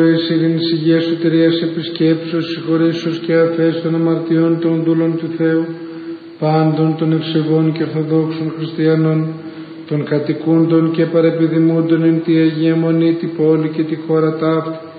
ειρήνης, υγείας, σωτηρίας, επισκέψεως, συγχωρήσεως και αφέσεως των αμαρτιών των δούλων του Θεού, πάντων των ευσεβών και ορθοδόξων χριστιανών, των κατοικούντων και παρεπιδημούντων εν τη Αγία Μονή, τη πόλη και τη χώρα ταύτη,